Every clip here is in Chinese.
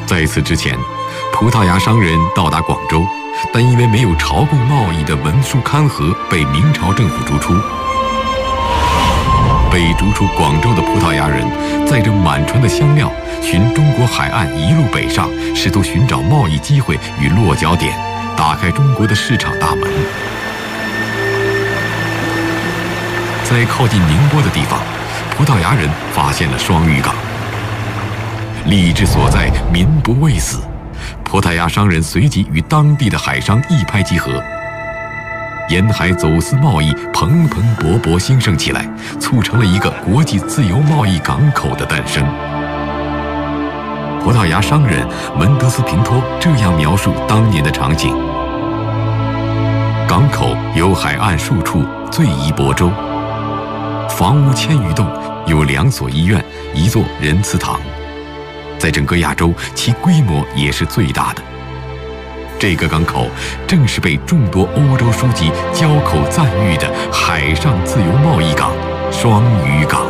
在此之前，葡萄牙商人到达广州，但因为没有朝贡贸易的文书刊盒，被明朝政府逐出。被逐出广州的葡萄牙人，载着满船的香料，循中国海岸一路北上，试图寻找贸易机会与落脚点，打开中国的市场大门。在靠近宁波的地方，葡萄牙人发现了双屿港。利之所在，民不畏死。葡萄牙商人随即与当地的海商一拍即合，沿海走私贸易蓬蓬勃勃兴盛起来，促成了一个国际自由贸易港口的诞生。葡萄牙商人门德斯平托这样描述当年的场景：港口有海岸数处，最宜泊舟，房屋1000余栋，有2所医院，1座仁慈堂。在整个亚洲，其规模也是最大的。这个港口正是被众多欧洲书籍交口赞誉的海上自由贸易港——双屿港。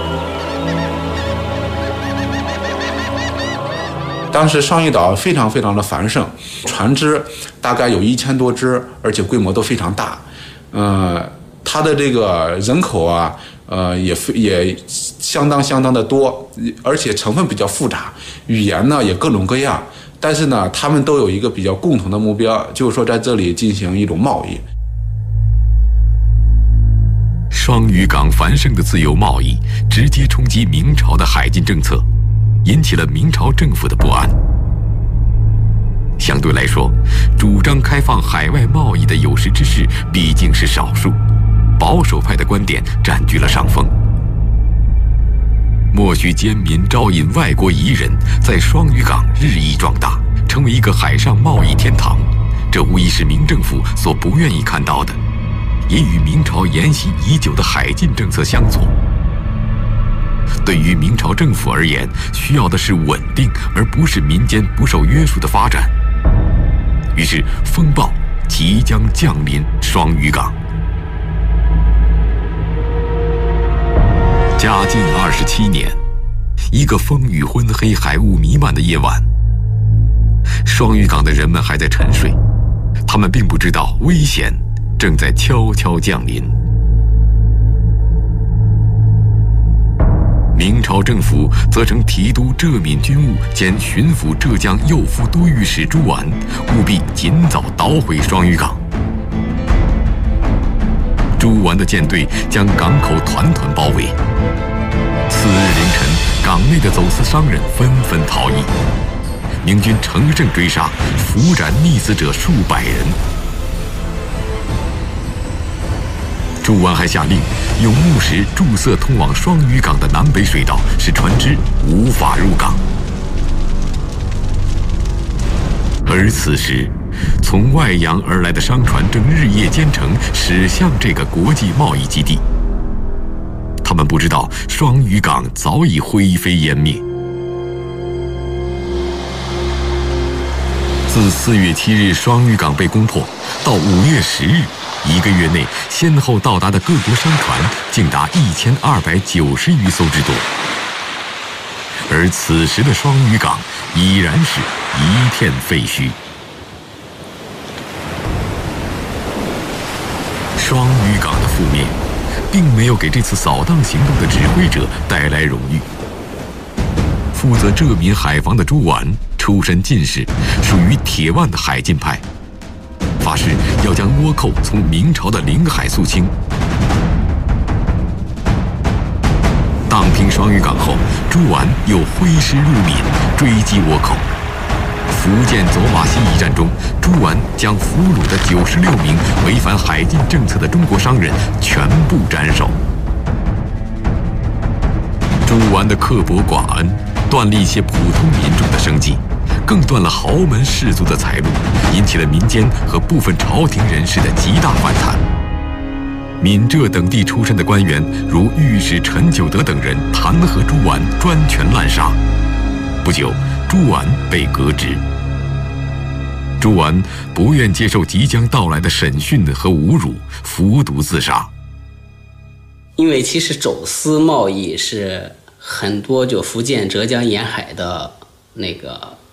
当时双屿岛非常的繁盛，船只大概有1000多只，而且规模都非常大。它的这个人口啊，也相当的多，而且成分比较复杂，语言呢也各种各样。但是呢，他们都有一个比较共同的目标，就是说在这里进行一种贸易。 双屿港繁盛的自由贸易，直接冲击明朝的海禁政策，引起了明朝政府的不安。相对来说，主张开放海外贸易的有识之士毕竟是少数，保守派的观点占据了上风。默许奸民招引外国夷人，在双屿港日益壮大，成为一个海上贸易天堂，这无疑是明政府所不愿意看到的，也与明朝沿袭已久的海禁政策相左。对于明朝政府而言，需要的是稳定，而不是民间不受约束的发展。于是，风暴即将降临双屿港。嘉靖27年，一个风雨昏黑、海雾弥漫的夜晚，双屿港的人们还在沉睡，他们并不知道危险正在悄悄降临。明朝政府则成提督浙闽军务兼巡抚浙江右副都御史朱绾，务必尽早捣毁双屿港。朱绾的舰队将港口团团包围。次日凌晨，港内的走私商人纷纷逃逸，明军乘胜追杀，俘斩溺死者数百人。朱绾还下令用木石注塞通往双屿港的南北水道，使船只无法入港。而此时，从外洋而来的商船正日夜兼程驶向这个国际贸易基地。他们不知道双屿港早已灰飞烟灭。自4月7日双屿港被攻破，到5月10日，1个月内先后到达的各国商船竟达1290余艘之多。而此时的双屿港已然是一片废墟。双屿港的覆灭，并没有给这次扫荡行动的指挥者带来荣誉。负责浙闽海防的朱绾出身进士，属于铁腕的海禁派，发誓要将倭寇从明朝的领海肃清。荡平双屿港后，朱绾又挥师入闽，追击倭寇。福建走马溪一战中，朱绾将俘虏的96名违反海禁政策的中国商人全部斩首。朱绾的刻薄寡恩，断了一些普通民众的生计，更断了豪门士族的财路，引起了民间和部分朝廷人士的极大反弹。闽浙等地出身的官员，如御史陈九德等人弹劾朱绾专权滥杀。不久，朱绾被革职。朱绾不愿接受即将到来的审讯和侮辱，服毒自杀。 因为其实走私贸易是很多就福建、浙江沿海的那个